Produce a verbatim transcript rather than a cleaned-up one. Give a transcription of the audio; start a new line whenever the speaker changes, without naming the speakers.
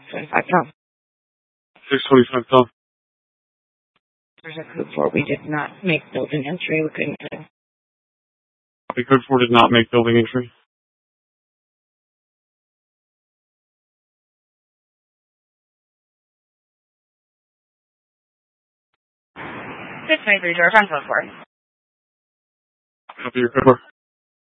twenty-five Tom.
six twenty-five Tom.
There's a code for we did not make building entry. We couldn't get it.
The code four did not make building entry.
six twenty-three door front code four.
Copy your code four.